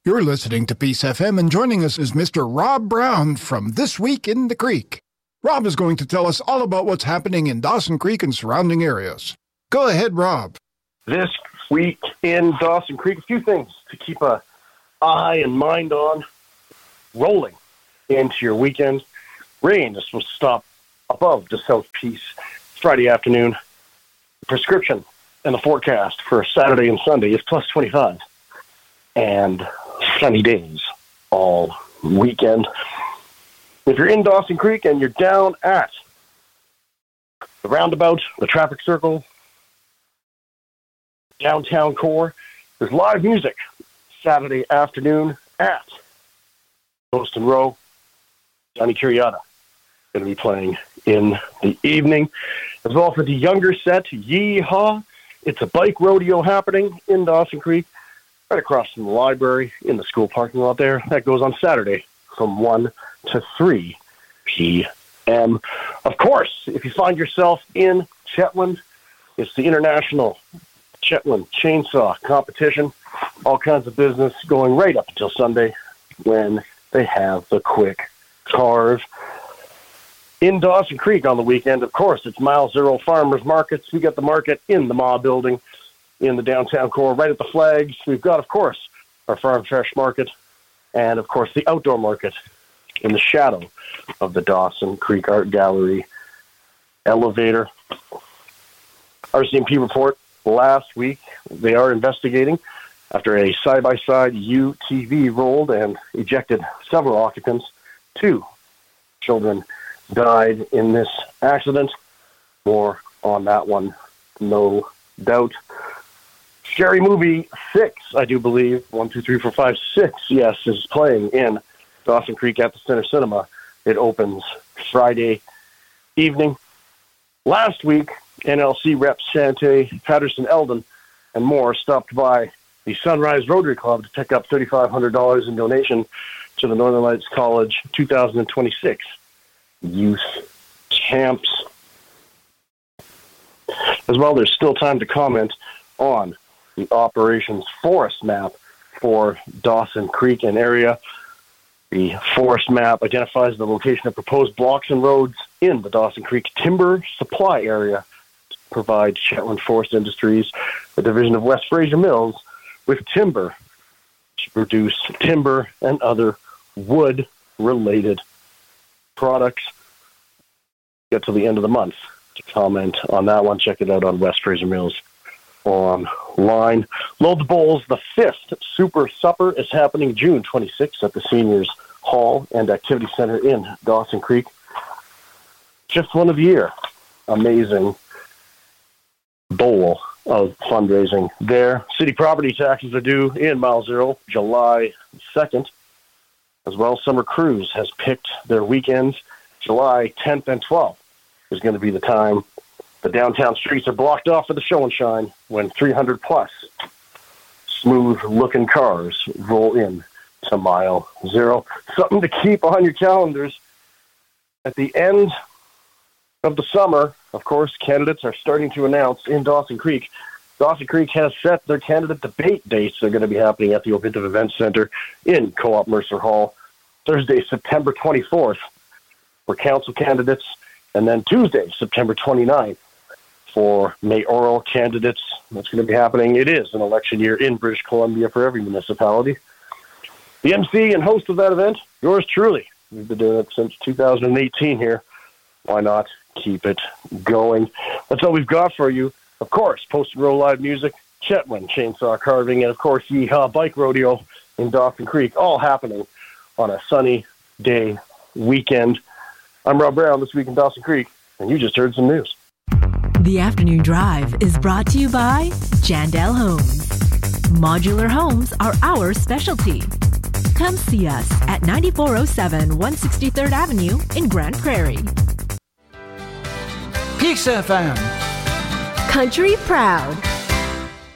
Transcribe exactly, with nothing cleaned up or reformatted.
You're listening to Peace F M, and joining us is Mister Rob Brown from This Week in the Creek. Rob is going to tell us all about what's happening in Dawson Creek and surrounding areas. Go ahead, Rob. This week in Dawson Creek, a few things to keep an eye and mind on rolling into your weekend. Rain is supposed to stop above the South Peace Friday afternoon. Prescription and the forecast for Saturday and Sunday is plus twenty-five. And sunny days all weekend. If you're in Dawson Creek and you're down at the roundabout, the traffic circle, downtown core, there's live music Saturday afternoon at Post and Row. Johnny Curiata going to be playing in the evening. As well for the younger set, Yeehaw. It's a bike rodeo happening in Dawson Creek, right across from the library in the school parking lot there. That goes on Saturday from one to three p.m. Of course, if you find yourself in Chetwynd, it's the International Chetwynd Chainsaw Competition. All kinds of business going right up until Sunday when they have the quick carve. In Dawson Creek on the weekend, of course, it's Mile Zero Farmers Markets. We got the market in the M A building in the downtown core, right at the flags. We've got, of course, our Farm Fresh Market, and, of course, the outdoor market in the shadow of the Dawson Creek Art Gallery elevator. R C M P report last week, they are investigating after a side-by-side U T V rolled and ejected several occupants. Two children died in this accident. More on that one, no doubt. Scary Movie six, I do believe, one, two, three, four, five, six, yes, is playing in Dawson Creek at the Center Cinema. It opens Friday evening. Last week, N L C reps Shante, Patterson, Eldon, and more stopped by the Sunrise Rotary Club to pick up three thousand five hundred dollars in donation to the Northern Lights College two thousand twenty-six Youth Camps. As well, there's still time to comment on the operations forest map for Dawson Creek and area. The forest map identifies the location of proposed blocks and roads in the Dawson Creek timber supply area to provide Chetwynd Forest Industries, a division of West Fraser Mills, with timber to produce timber and other wood-related products. Get to the end of the month to comment on that one. Check it out on West Fraser Mills online. Load the Bowls, the fifth Super Supper is happening June twenty-sixth at the Seniors Hall and Activity Center in Dawson Creek. Fifth one of the year. Amazing bowl of fundraising there. City property taxes are due in Mile Zero July second. As well, Summer Cruise has picked their weekends. July tenth and twelfth is going to be the time. The downtown streets are blocked off for the show and shine when three hundred plus smooth-looking cars roll in to Mile Zero. Something to keep on your calendars. At the end of the summer, of course, candidates are starting to announce in Dawson Creek. Dawson Creek has set their candidate debate dates. They're going to be happening at the Ovintiv Event Center in Co-op Mercer Hall. Thursday, September twenty-fourth for council candidates, and then Tuesday, September twenty-ninth for mayoral candidates. That's going to be happening. It is an election year in British Columbia for every municipality. The M C and host of that event, yours truly. We've been doing it since two thousand eighteen here. Why not keep it going? That's all we've got for you. Of course, Post and Row live music, Chetwynd chainsaw carving, and of course, Yeehaw bike rodeo in Dawson Creek, all happening on a sunny day weekend. I'm Rob Brown, This Week in Dawson Creek, and you just heard some news. The Afternoon Drive is brought to you by Jandel Homes. Modular homes are our specialty. Come see us at ninety-four oh seven one hundred sixty-third Avenue in Grand Prairie. Peace F M. Country Proud.